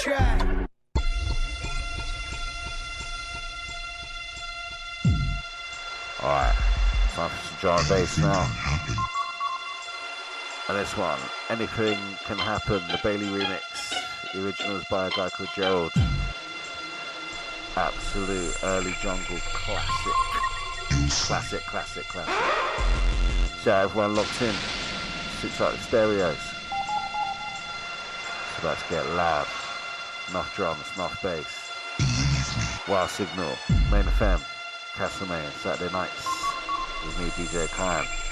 track. Alright, time for some drum and bass now. And this one, Anything Can Happen, the Bailey remix. The original's by a guy called Gerald. Absolute early jungle classic. Classic. So everyone locked in. Six like stereos. So let's get loud. Enough drums, enough bass. Wild Signal, Main FM, Castlemaine, Saturday nights. With me, DJ Khan.